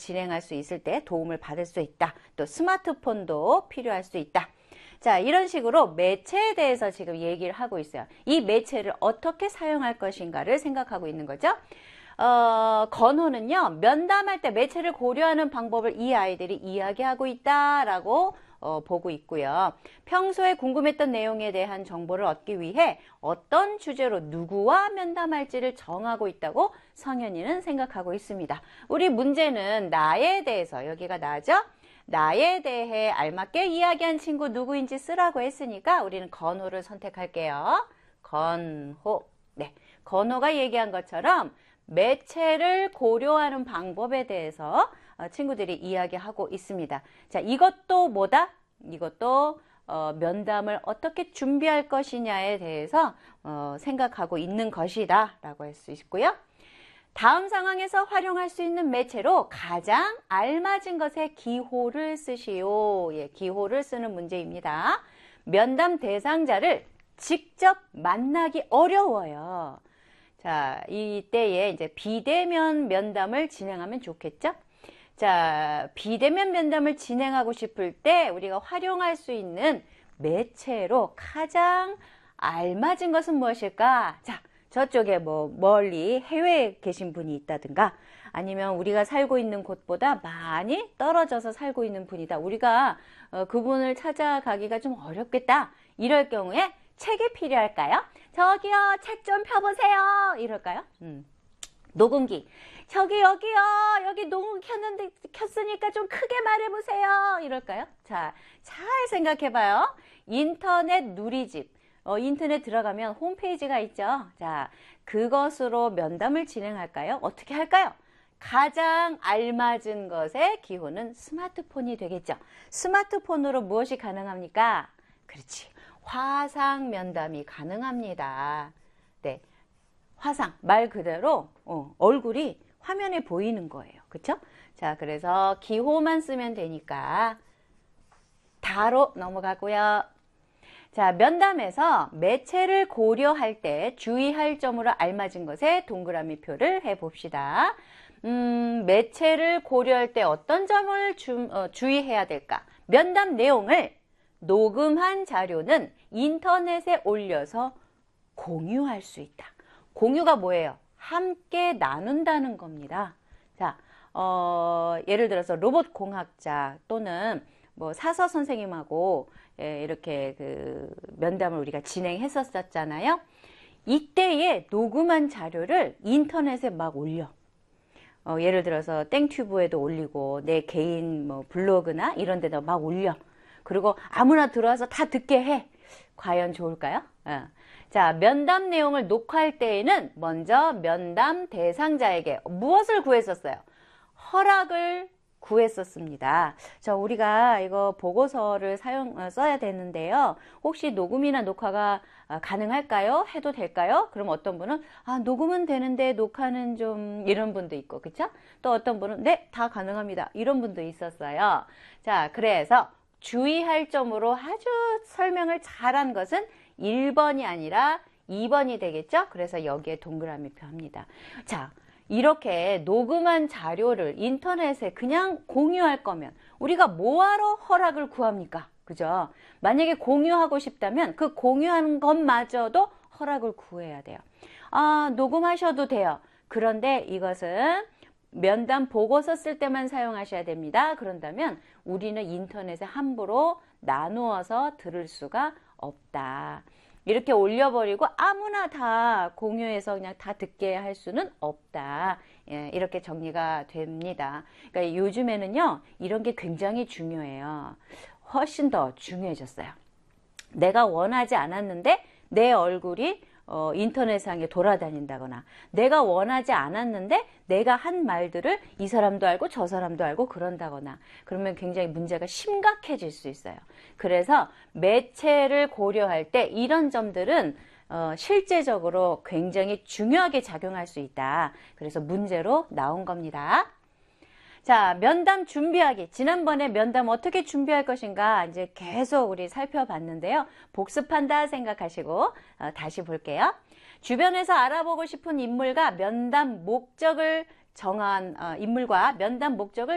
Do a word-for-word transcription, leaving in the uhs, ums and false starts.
진행할 수 있을 때 도움을 받을 수 있다. 또 스마트폰도 필요할 수 있다. 자, 이런 식으로 매체에 대해서 지금 얘기를 하고 있어요. 이 매체를 어떻게 사용할 것인가를 생각하고 있는 거죠. 어, 건호는요, 면담할 때 매체를 고려하는 방법을 이 아이들이 이야기하고 있다라고 어, 보고 있고요. 평소에 궁금했던 내용에 대한 정보를 얻기 위해 어떤 주제로 누구와 면담할지를 정하고 있다고 성현이는 생각하고 있습니다. 우리 문제는 나에 대해서, 여기가 나죠? 나에 대해 알맞게 이야기한 친구 누구인지 쓰라고 했으니까 우리는 건호를 선택할게요. 건호. 네, 건호가 얘기한 것처럼 매체를 고려하는 방법에 대해서 친구들이 이야기하고 있습니다. 자, 이것도 뭐다? 이것도 어, 면담을 어떻게 준비할 것이냐에 대해서 어, 생각하고 있는 것이다 라고 할 수 있고요. 다음 상황에서 활용할 수 있는 매체로 가장 알맞은 것에 기호를 쓰시오. 예, 기호를 쓰는 문제입니다. 면담 대상자를 직접 만나기 어려워요. 자, 이때에 이제 비대면 면담을 진행하면 좋겠죠? 자, 비대면 면담을 진행하고 싶을 때 우리가 활용할 수 있는 매체로 가장 알맞은 것은 무엇일까? 자, 저쪽에 뭐 멀리 해외에 계신 분이 있다든가 아니면 우리가 살고 있는 곳보다 많이 떨어져서 살고 있는 분이다. 우리가 어, 그분을 찾아가기가 좀 어렵겠다. 이럴 경우에 책이 필요할까요? 저기요, 책 좀 펴보세요. 이럴까요? 음. 녹음기. 저기 여기요. 여기 녹음기 켰는데 켰으니까 좀 크게 말해보세요. 이럴까요? 자, 잘 생각해봐요. 인터넷 누리집. 어, 인터넷 들어가면 홈페이지가 있죠. 자, 그것으로 면담을 진행할까요? 어떻게 할까요? 가장 알맞은 것의 기호는 스마트폰이 되겠죠. 스마트폰으로 무엇이 가능합니까? 그렇지. 화상 면담이 가능합니다. 네, 화상 말 그대로 어, 얼굴이 화면에 보이는 거예요. 그렇죠? 자, 그래서 기호만 쓰면 되니까 다로 넘어가고요. 자, 면담에서 매체를 고려할 때 주의할 점으로 알맞은 것에 동그라미 표를 해봅시다. 음, 매체를 고려할 때 어떤 점을 주, 어, 주의해야 될까? 면담 내용을 녹음한 자료는 인터넷에 올려서 공유할 수 있다. 공유가 뭐예요? 함께 나눈다는 겁니다. 자, 어, 예를 들어서 로봇 공학자 또는 뭐 사서 선생님하고 예, 이렇게 그 면담을 우리가 진행했었잖아요. 이때에 녹음한 자료를 인터넷에 막 올려. 어, 예를 들어서 땡튜브에도 올리고 내 개인 뭐 블로그나 이런 데도 막 올려. 그리고 아무나 들어와서 다 듣게 해. 과연 좋을까요? 어. 자, 면담 내용을 녹화할 때에는 먼저 면담 대상자에게 무엇을 구했었어요? 허락을 구했었습니다. 자, 우리가 이거 보고서를 사용, 써야 되는데요. 혹시 녹음이나 녹화가 가능할까요? 해도 될까요? 그럼 어떤 분은, 아, 녹음은 되는데 녹화는 좀, 이런 분도 있고, 그쵸? 또 어떤 분은, 네, 다 가능합니다. 이런 분도 있었어요. 자, 그래서 주의할 점으로 아주 설명을 잘한 것은 일 번이 아니라 이 번이 되겠죠? 그래서 여기에 동그라미 표 합니다. 자, 이렇게 녹음한 자료를 인터넷에 그냥 공유할 거면 우리가 뭐하러 허락을 구합니까? 그죠? 만약에 공유하고 싶다면 그 공유하는 것마저도 허락을 구해야 돼요. 아, 녹음하셔도 돼요. 그런데 이것은 면담 보고서 쓸 때만 사용하셔야 됩니다. 그런다면 우리는 인터넷에 함부로 나누어서 들을 수가 없다. 이렇게 올려버리고 아무나 다 공유해서 그냥 다 듣게 할 수는 없다. 예, 이렇게 정리가 됩니다. 그러니까 요즘에는요, 이런 게 굉장히 중요해요. 훨씬 더 중요해졌어요. 내가 원하지 않았는데 내 얼굴이 어, 인터넷상에 돌아다닌다거나 내가 원하지 않았는데 내가 한 말들을 이 사람도 알고 저 사람도 알고 그런다거나 그러면 굉장히 문제가 심각해질 수 있어요. 그래서 매체를 고려할 때 이런 점들은 어, 실제적으로 굉장히 중요하게 작용할 수 있다. 그래서 문제로 나온 겁니다. 자, 면담 준비하기. 지난번에 면담 어떻게 준비할 것인가 이제 계속 우리 살펴봤는데요. 복습한다 생각하시고 어, 다시 볼게요. 주변에서 알아보고 싶은 인물과 면담 목적을 정한 어, 인물과 면담 목적을